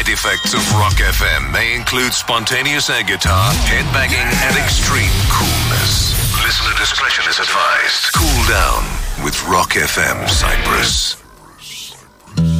side effects of Rock FM may include spontaneous air guitar, headbanging, and extreme coolness. Listener discretion is advised. Cool down with Rock FM Cyprus.